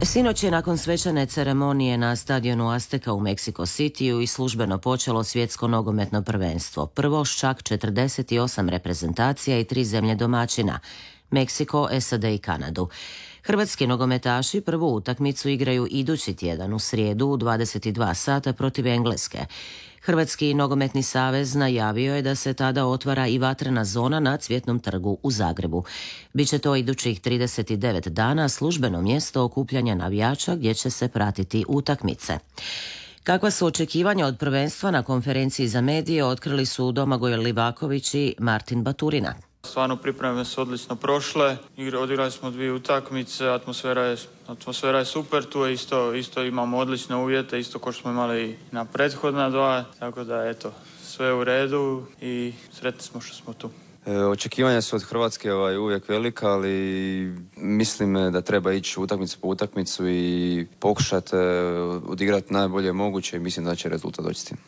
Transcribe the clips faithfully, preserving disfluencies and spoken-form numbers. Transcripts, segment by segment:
Sinoć je nakon svečane ceremonije na stadionu Azteka u Mexico Cityu i službeno počelo svjetsko nogometno prvenstvo. Prvo s čak četrdeset osam reprezentacija i tri zemlje domaćina, Meksiko, S A D i Kanadu. Hrvatski nogometaši prvu utakmicu igraju idući tjedan u srijedu u dvadeset dva sata protiv Engleske. Hrvatski nogometni savez najavio je da se tada otvara i vatrena zona na Cvjetnom trgu u Zagrebu. Biće to idućih trideset devet dana službeno mjesto okupljanja navijača gdje će se pratiti utakmice. Kakva su očekivanja od prvenstva na konferenciji za medije otkrili su Domagoj Livaković i Martin Baturina. Stvarno pripreme su odlično prošle, odigrali smo dvije utakmice, atmosfera je, atmosfera je super, tu je isto, isto imamo odlične uvjete, isto kao što smo imali na prethodna dva, tako da eto, sve u redu i sretni smo što smo tu. E, očekivanja su od Hrvatske ovaj, uvijek velika, ali mislim da treba ići utakmicu po utakmicu i pokušati odigrati najbolje moguće i mislim da će rezultat doći s tim.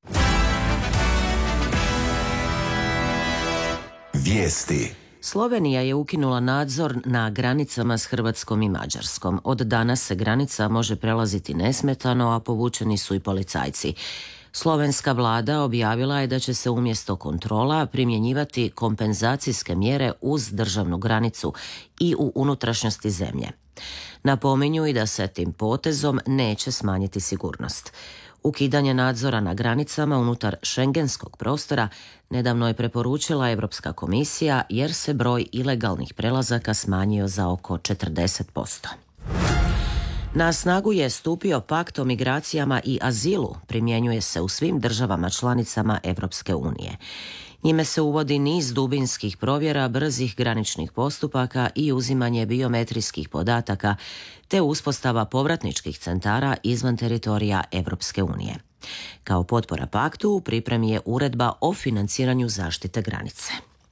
Vijesti. Slovenija je ukinula nadzor na granicama s Hrvatskom i Mađarskom. Od danas se granica može prelaziti nesmetano, a povučeni su i policajci. Slovenska vlada objavila je da će se umjesto kontrola primjenjivati kompenzacijske mjere uz državnu granicu i u unutrašnjosti zemlje. Napominju i da se tim potezom neće smanjiti sigurnost. Ukidanje nadzora na granicama unutar šengenskog prostora nedavno je preporučila Europska komisija jer se broj ilegalnih prelazaka smanjio za oko četrdeset posto. Na snagu je stupio pakt o migracijama i azilu, primjenjuje se u svim državama članicama Europske unije. Njime se uvodi niz dubinskih provjera, brzih graničnih postupaka i uzimanje biometrijskih podataka, te uspostava povratničkih centara izvan teritorija Europske unije. Kao potpora paktu u pripremi je uredba o financiranju zaštite granice.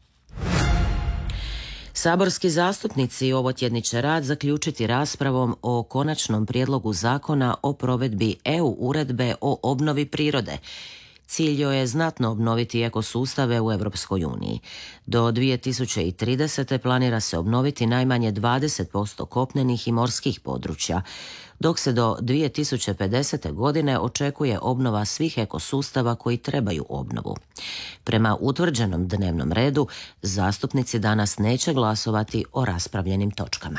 Saborski zastupnici ovotjedni će rad zaključiti raspravom o konačnom prijedlogu zakona o provedbi E U uredbe o obnovi prirode. Cilj joj je znatno obnoviti ekosustave u Europskoj uniji. Do dvije tisuće tridesete. planira se obnoviti najmanje dvadeset posto kopnenih i morskih područja, dok se do dvije tisuće pedesete. godine očekuje obnova svih ekosustava koji trebaju obnovu. Prema utvrđenom dnevnom redu, zastupnici danas neće glasovati o raspravljenim točkama.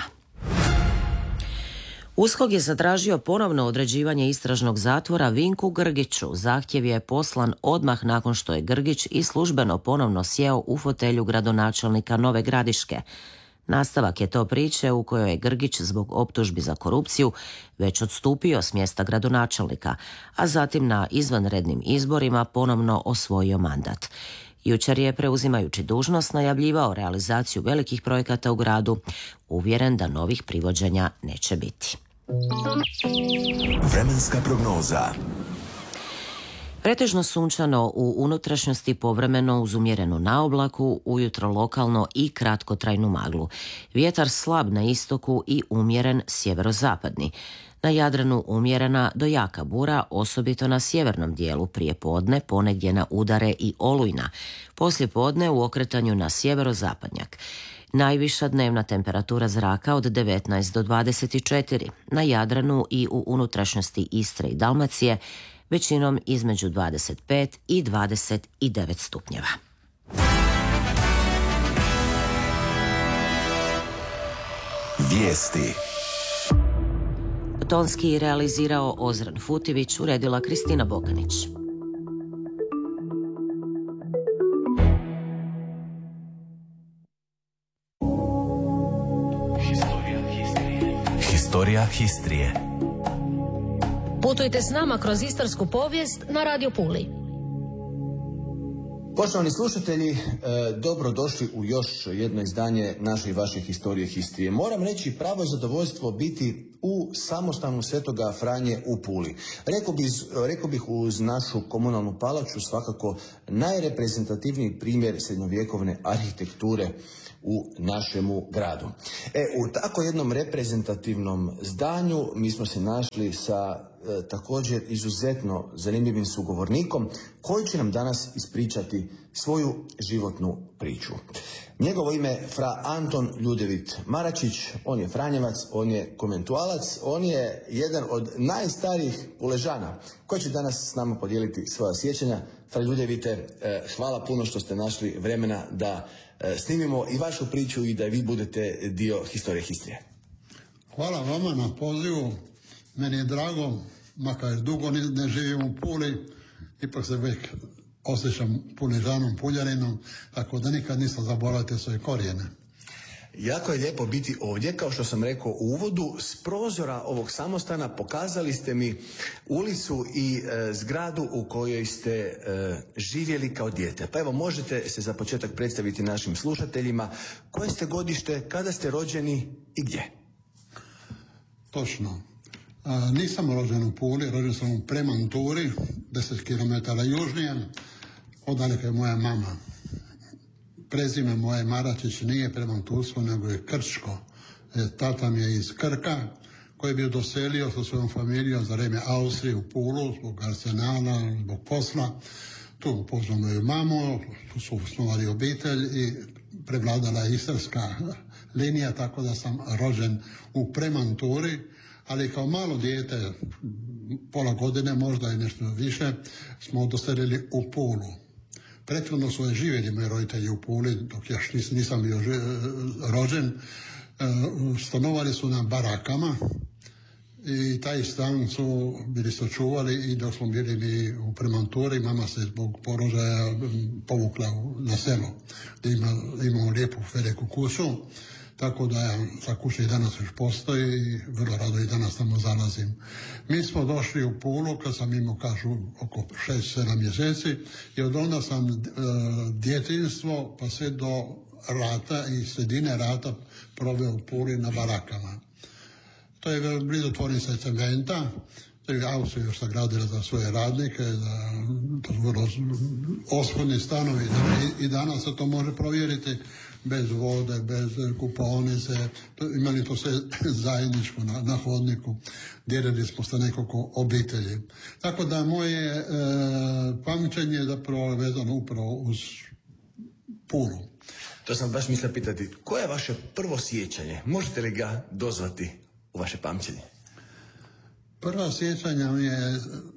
USKOK je zatražio ponovno određivanje istražnog zatvora Vinku Grgiću. Zahtjev je poslan odmah nakon što je Grgić i službeno ponovno sjeo u fotelju gradonačelnika Nove Gradiške. Nastavak je to priče u kojoj je Grgić zbog optužbi za korupciju već odstupio s mjesta gradonačelnika, a zatim na izvanrednim izborima ponovno osvojio mandat. Jučer je, preuzimajući dužnost, najavljivao realizaciju velikih projekata u gradu, uvjeren da novih privođenja neće biti. Vremenska prognoza. Pretežno sunčano u unutrašnjosti, povremeno uz umjerenu naoblaku, ujutro lokalno i kratkotrajnu maglu. Vjetar slab na istoku i umjeren sjeverozapadni. Na Jadranu umjerena do jaka bura, osobito na sjevernom dijelu, prije podne ponegdje na udare i olujna. Poslije podne u okretanju na sjeverozapadnjak. Najviša dnevna temperatura zraka od devetnaest do dvadeset četiri. Na Jadranu i u unutrašnjosti Istre i Dalmacije većinom između dvadeset pet i dvadeset devet stupnjeva. Vijesti. Tonski realizirao Ozran Futivić, uredila Kristina Bokanić. Historija Histrije. Putujte s nama kroz istarsku povijest na Radio Puli. Poštovani slušatelji, e, dobro došli u još jedno izdanje naše i vaše Historije Histrije. Moram reći, pravo zadovoljstvo biti u samostanu Svetoga Franje u Puli. Rekao bih, rekao bih uz našu komunalnu palaču svakako najreprezentativniji primjer srednjovjekovne arhitekture u našemu gradu. E, u tako jednom reprezentativnom zdanju mi smo se našli sa e, također izuzetno zanimljivim sugovornikom koji će nam danas ispričati svoju životnu priču. Njegovo ime fra Anton Ljudevit Maračić, on je Franjevac, on je konventualac, on je jedan od najstarijih Puležana koji će danas s nama podijeliti svoja sjećanja. Fra Ljudevite, hvala puno što ste našli vremena da snimimo i vašu priču i da vi budete dio Historije Histrije. Hvala vama na pozivu. Meni je drago, makar dugo ne, ne živim u Puli, ipak se već osjećam Puležanom, Puljaninom, tako da nikad nisam zaboravio svoje korijene. Jako je lijepo biti ovdje, kao što sam rekao u uvodu. S prozora ovog samostana pokazali ste mi ulicu i e, zgradu u kojoj ste e, živjeli kao dijete. Pa evo, možete se za početak predstaviti našim slušateljima koje ste godište, kada ste rođeni i gdje? Točno. A, nisam rođen u Puli, rođen sam u Premanturi, deset kilometara južnije, odaleka je moja mama. Prezime moje Maračić nije Premantursko, nego je Krčko. E, tata mi je iz Krka, koji je bio doselio sa svojom familijom za vrijeme Austrije u Pulu, zbog arsenala, zbog posla. Tu upoznao moju mamu, tu su osnovali obitelj i prevladala je istarska linija, tako da sam rođen u Premanturi, ali kao malo dijete, pola godine, možda i nešto više, smo doselili u Pulu. Prethodno su je živjeli moji roditelji u Puli, dok još nis, nisam bio ži, rođen. E, stanovali su na barakama i taj stan su bili sačuvali i dok smo bili mi u Premanturi, mama se zbog porožaja povukla na selo, gdje ima, imamo lijepu veliku kuću. Tako da ta kuća i danas još postoji i vrlo rado i danas tamo zalazim. Mi smo došli u Pulu kad sam imao, kažu, oko šest sedam mjeseci i od onda sam e, djetinjstvo pa sve do rata i sredine rata proveo u Puli na barakama. To je blizu tvornice cementa, to je Austrija još sagradila za svoje radnike, za to su vrlo oskudni stanovi i, i danas se to može provjeriti. Bez vode, bez kupaonice, imali to sve zajedničko na, na hodniku, dijelili smo sa nekoliko obitelji. Tako da moje e, pamćenje je zapravo vezano upravo uz Pulu. To sam baš mislio pitati, koje je vaše prvo sjećanje? Možete li ga dozvati u vaše pamćenje? Prva sjećanja mi je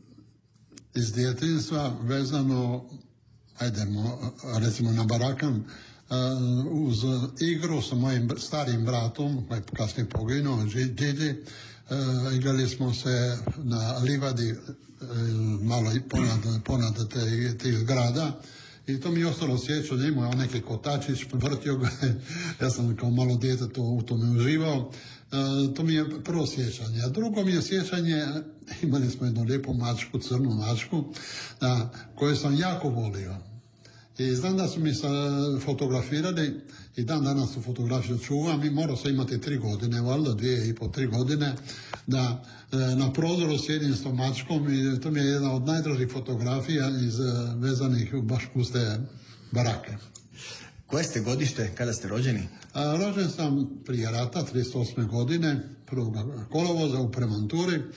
iz djetinjstva vezano, ajdemo, recimo na barakam, Uh, uz igru sa mojim starim bratom, koji je kasnije poginuo, Đeđi, uh, igrali smo se na livadi uh, malo i ponad, ponad te, te zgrada i to mi je ostalo sjećanje, imao je neki kotačić, vrtio ga, ja sam kao malo dijete to, u tome uživao. Uh, to mi je prvo sjećanje. A drugo mi je sjećanje, imali smo jednu lijepu mačku, crnu mačku, uh, koju sam jako volio. I znam da su mi sa fotografirali i dan danas su fotografiju čuvam i morao sam imati tri godine, valjda dvije i po tri godine, da e, na prozoru sjedim s tom mačkom i to mi je jedna od najdražih fotografija iz e, vezanih baš uz te barake. Koje ste godište, kada ste rođeni? A, rođen sam prije rata, trideset osme godine, prvog kolovoza u Premanturi. E,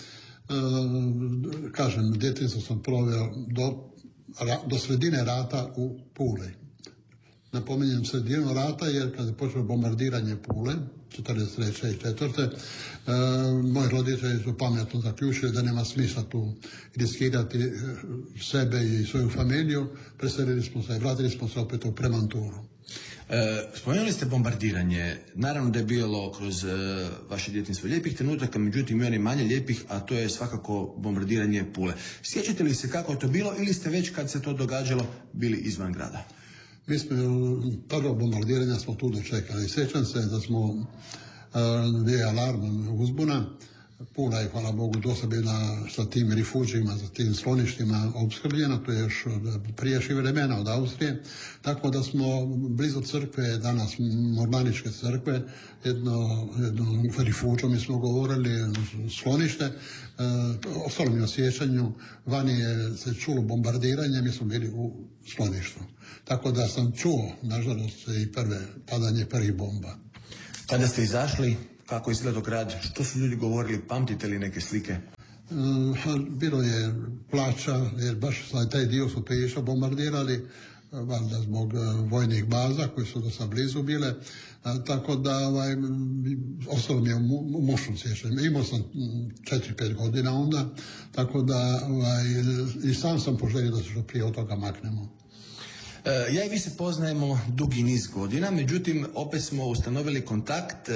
kažem, djetinjstvo sam proveo do do sredine rata u Puli. Napominjem sredinu rata jer kada je počelo bombardiranje Pule, četrdeset treće i četvrte E, moji roditelji su pametno zaključili da nema smisla tu riskirati sebe i svoju familiju. Preselili smo se i vratili smo se opet u Premanturu. E, spomenuli ste bombardiranje. Naravno da je bilo kroz e, vaše djetinjstvo lijepih trenutaka, međutim i oni manje lijepih, a to je svakako bombardiranje Pule. Sjećate li se kako je to bilo ili ste već kad se to događalo bili izvan grada? Mi smo prvo bombardiranja smo tu dočekali. Sjećam se da smo uh, bio alarm uzbuna. Pula je, hvala Bogu, dosta bila sa tim rifuđima, sa tim skloništima opskrbljena, to je još prijašnjih vremena od Austrije, tako da smo blizu crkve, danas Mornaničke crkve, jedno, jedno rifuđo mi smo govorili, sklonište, e, ostalo mi u sjećanju, vani je se čulo bombardiranje, mi smo bili u skloništu. Tako da sam čuo, nažalost, i prve padanje prvih bomba. Kada ste izašli, kako izgleda grad, što su ljudi govorili, pamtite li neke slike? Bilo je plaća, jer baš taj dio su prilično bombardirali, valjda zbog vojnih baza koje su dosta blizu bile, tako da ovaj, ostalo mi je u mušnom sjećanju. Imao sam četiri pet godina onda, tako da ovaj, i sam sam poželio da se što prije od toga maknemo. Ja i vi se poznajemo dugi niz godina, međutim opet smo ustanovili kontakt